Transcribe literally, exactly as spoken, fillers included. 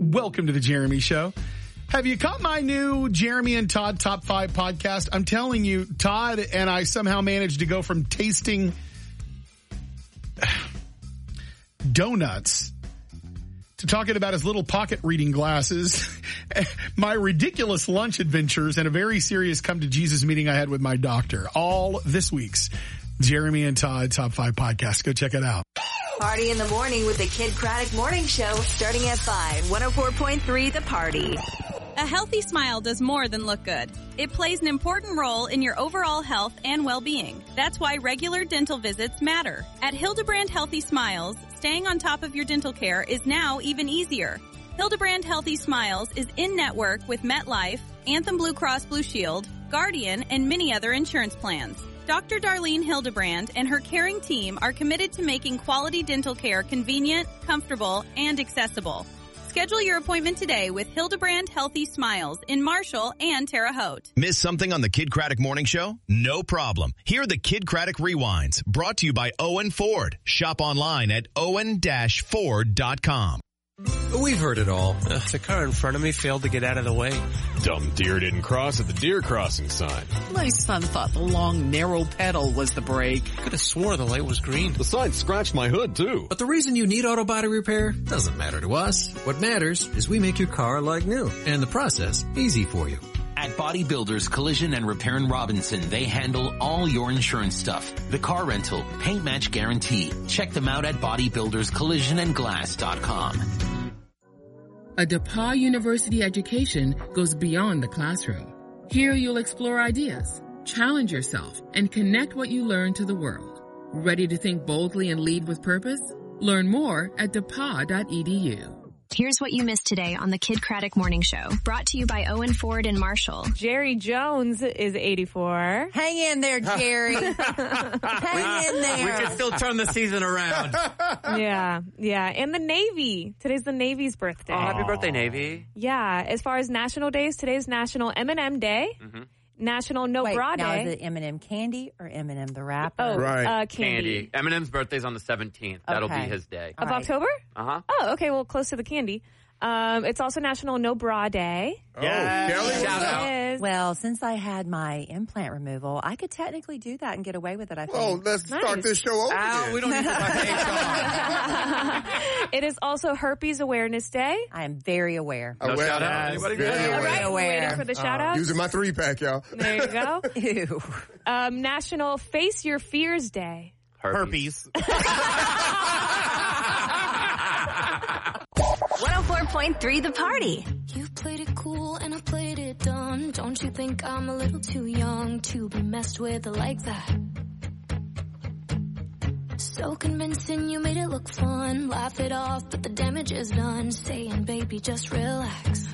Welcome to the Jeremy Show. Have you caught my new Jeremy and Todd Top five podcast? I'm telling you, Todd and I somehow managed to go from tasting donuts to talking about his little pocket reading glasses, my ridiculous lunch adventures, and a very serious come to Jesus meeting I had with my doctor. All this week's Jeremy and Todd Top five podcast. Go check it out. Party in the morning with the Kid Craddock Morning Show starting at five. one oh four point three The Party. A healthy smile does more than look good. It plays an important role in your overall health and well-being. That's why regular dental visits matter. At Hildebrand Healthy Smiles, staying on top of your dental care is now even easier. Hildebrand Healthy Smiles is in-network with MetLife, Anthem Blue Cross Blue Shield, Guardian, and many other insurance plans. Doctor Darlene Hildebrand and her caring team are committed to making quality dental care convenient, comfortable, and accessible. Schedule your appointment today with Hildebrand Healthy Smiles in Marshall and Terre Haute. Miss something on the Kid Craddock Morning Show? No problem. Hear the Kid Craddock Rewinds, brought to you by Owen Ford. Shop online at owen dash ford dot com. We've heard it all. Uh, the car in front of me failed to get out of the way. Dumb deer didn't cross at the deer crossing sign. My son thought the long, narrow pedal was the brake. Could have swore the light was green. The sign scratched my hood, too. But the reason you need auto body repair doesn't matter to us. What matters is we make your car like new, and the process easy for you. At Body Builders Collision and Repair in Robinson, they handle all your insurance stuff. The car rental, paint match guarantee. Check them out at body builders collision and glass dot com. A DePauw University education goes beyond the classroom. Here you'll explore ideas, challenge yourself, and connect what you learn to the world. Ready to think boldly and lead with purpose? Learn more at depaw dot e d u. Here's what you missed today on the Kid Craddock Morning Show, brought to you by Owen Ford and Marshall. Jerry Jones is eighty-four. Hang in there, Jerry. Hang in there. We can still turn the season around. Yeah, yeah. And the Navy. Today's the Navy's birthday. Oh, happy birthday, Navy. Yeah. As far as national days, today's National M and M Day. Mm-hmm. National No Wait, Bra now Day. is it M and M candy or M and M the rapper? Oh, right. uh, candy. Candy. Eminem's birthday's on the seventeenth. That'll Okay. be his day. Of right. October? Uh-huh. Oh, okay. Well, close to the candy. Um, it's also National No Bra Day. Oh, Kelly. Shout out. Well, since I had my implant removal, I could technically do that and get away with it, I think. Oh, let's Nice. start this show over Ow, again. we don't need to talk to H R. It is also Herpes Awareness Day. I am very aware. Oh, No well, shout out. uh, Anybody very got it? aware. All right, aware. waiting for the shout outs. Using my three pack, y'all. There you go. Ew. Um, National Face Your Fears Day. Herpes. one oh four point three The Party. You played it cool and I played it dumb. Don't you think I'm a little too young to be messed with like that? So convincing, you made it look fun. Laugh it off, but the damage is done. Saying, baby, just relax.